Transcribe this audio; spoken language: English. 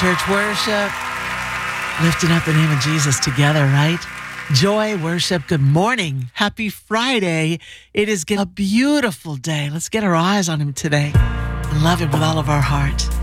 church worship, lifting up the name of Jesus together, right? Joy, worship, good morning. Happy Friday. It is a beautiful day. Let's get our eyes on him today and love him with all of our heart.